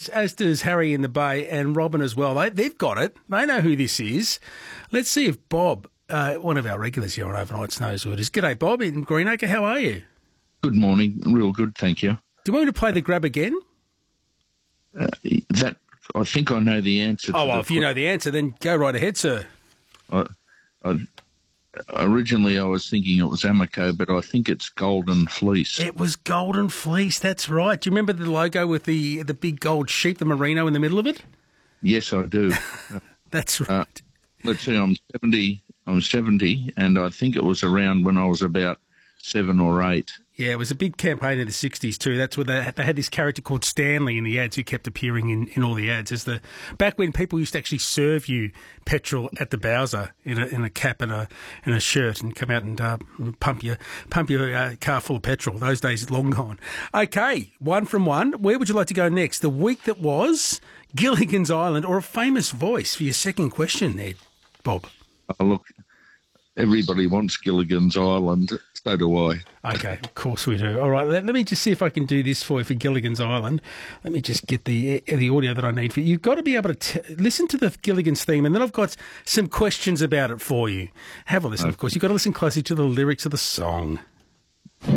as does Harry in the Bay and Robin as well. They've got it. They know who this is. Let's see if Bob, one of our regulars here on Overnights, knows who it is. G'day, Bob in Greenacre. How are you? Good morning. Real good, thank you. Do you want me to play the grab again? I think I know the answer. If you know the answer, then go right ahead, sir. Originally, I was thinking it was Amoco, but I think it's Golden Fleece. It was Golden Fleece, that's right. Do you remember the logo with the big gold sheep, the merino in the middle of it? Yes, I do. That's right. Let's see, I'm 70, and I think it was around when I was about 7 or 8. Yeah, it was a big campaign in the 60s too. That's where they had this character called Stanley in the ads who kept appearing in all the ads. Back when people used to actually serve you petrol at the Bowser in a cap and a shirt and come out and pump your car full of petrol. Those days long gone. Okay, 1 from 1. Where would you like to go next? The week that was, Gilligan's Island, or a famous voice for your second question there, Bob? Oh, look, everybody wants Gilligan's Island. So do I. Okay, of course we do. All right, let me just see if I can do this for you for Gilligan's Island. Let me just get the audio that I need for you. You've got to be able to listen to the Gilligan's theme, and then I've got some questions about it for you. Have a listen, of course. You've got to listen closely to the lyrics of the song.